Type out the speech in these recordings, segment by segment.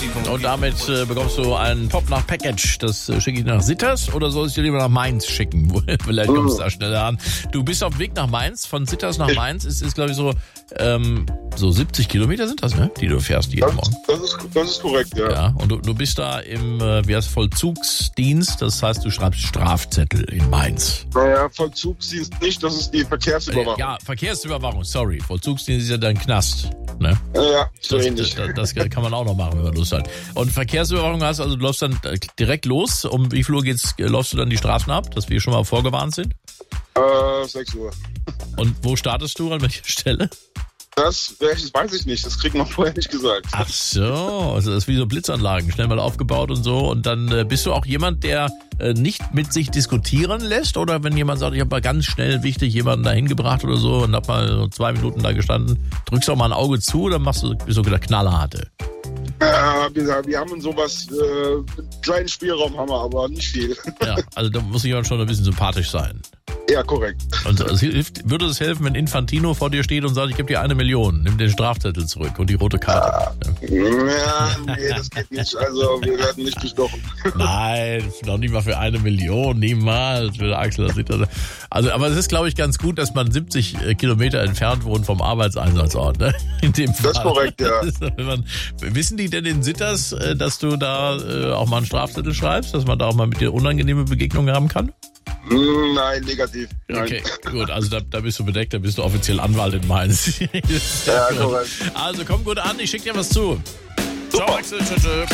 Und damit bekommst du einen Top-Nach-Package. Das schicke ich nach Sitters oder soll ich dir lieber nach Mainz schicken? Vielleicht kommst du da schneller an. Du bist auf dem Weg nach Mainz. Von Sitters nach Mainz ist glaube ich, so 70 Kilometer sind das, ne? Die du fährst jeden Morgen. Das ist korrekt, ja. Ja, und du bist da im Vollzugsdienst. Das heißt, du schreibst Strafzettel in Mainz. Naja, Vollzugsdienst nicht, das ist die Verkehrsüberwachung. Ja, Verkehrsüberwachung, sorry. Vollzugsdienst ist ja dein Knast, ne? Ja, so ähnlich. Das kann man auch noch machen, wenn man Lust hat. Und Verkehrsüberwachung hast, also du läufst dann direkt los. Um wie viel Uhr läufst du dann die Straßen ab, dass wir schon mal vorgewarnt sind? 6 Uhr. Und wo startest du, an welcher Stelle? Das weiß ich nicht, das kriegt man vorher nicht gesagt. Ach so, also das ist wie so Blitzanlagen, schnell mal aufgebaut und so. Und dann bist du auch jemand, der nicht mit sich diskutieren lässt? Oder wenn jemand sagt, ich habe mal ganz schnell wichtig jemanden da hingebracht oder so und hab mal so 2 Minuten da gestanden, drückst du auch mal ein Auge zu oder bist du der Knallharte? Wir haben in sowas einen kleinen Spielraum, haben wir, aber nicht viel. Ja, also da muss jemand schon ein bisschen sympathisch sein. Ja, korrekt. Und würde es helfen, wenn Infantino vor dir steht und sagt, ich gebe dir 1 Million, nimm den Strafzettel zurück und die rote Karte? Ja, nee, das geht nicht. Also wir werden nicht bestochen. Nein, noch nicht mal für 1 Million, niemals. Für Axel, das sieht das. Also, aber es ist, glaube ich, ganz gut, dass man 70 Kilometer entfernt wohnt vom Arbeitseinsatzort. Ne? In dem Fall. Das ist korrekt, ja. Wissen die denn in Sitters, dass du da auch mal einen Strafzettel schreibst, dass man da auch mal mit dir unangenehme Begegnungen haben kann? Nein, negativ. Nein. Okay, gut, also da bist du bedeckt, da bist du offiziell Anwalt in Mainz. Ja, korrekt. Also komm gut an, ich schick dir was zu. Super. Ciao, Axel, tschüss.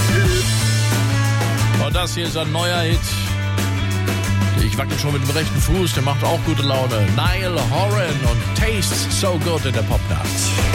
Und das hier ist ein neuer Hit. Ich wackel schon mit dem rechten Fuß, der macht auch gute Laune. Niall Horan und Tastes So Good in der Popnacht.